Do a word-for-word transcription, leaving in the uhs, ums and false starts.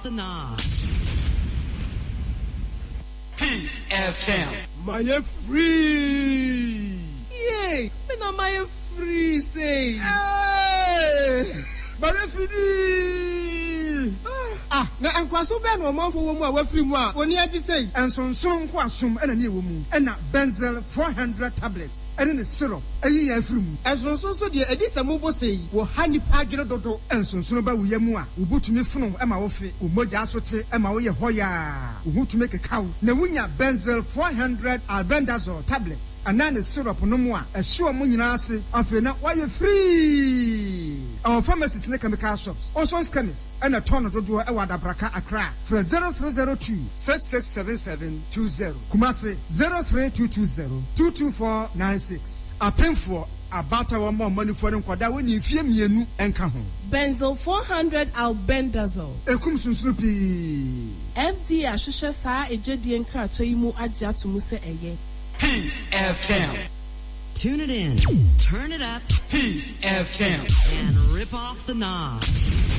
off the knob. Peace F M. My free. Yay! Me na my free say. Hey! My free. Ah, na enkwaso be na omanfo wo mu a wafiri mu a oni agi sei ensonson ko asom ena ne wo mu ena benzel four hundred tablets ena ne syrup ayi ya afiri mu ensonson so de edi samubo sei wo hani pagire dodo ensonson ba wo yamu a wo botumi funu ema wo fe wo moja asote ema wo ye hoya wo hutumi kekaw na wunya benzel four hundred albendazole tablets ana ne syrup no mu a ehwe mo nyina ase afi na wo ye free. Our pharmacies ne chemical shops Oson's chemist ena ton dodo e Dabraka Accra for zero three zero two six six seven seven two zero. Kumasi zero three two two zero two two four nine six. Apemfo abata wa mo money for nkwada woni fie mienu enka ho. Benzel four hundred albendazole. Ekum sunsun pi. F D A hwehwe saa ejedi enkrato yi mu agye atomu se eye. Peace F M. Tune it in, turn it up, Peace F M, and rip off the knob.